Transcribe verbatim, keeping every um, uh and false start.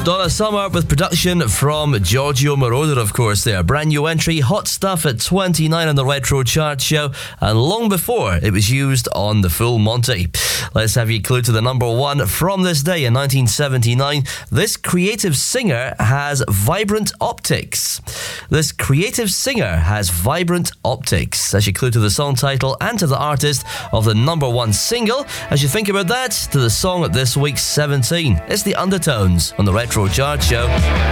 Donna Summer with production from Giorgio Moroder, of course, there. Brand new entry, Hot Stuff at twenty-nine on the Retro Chart Show, and long before it was used on the Full Monty. Let's have you clue to the number one from this day in nineteen seventy-nine. This creative singer has vibrant optics. This creative singer has vibrant optics. That's your clue to the song title and to the artist of the number one single. As you think about that, to the song at this week's seventeen. It's the Undertones on the Retro Chart Show.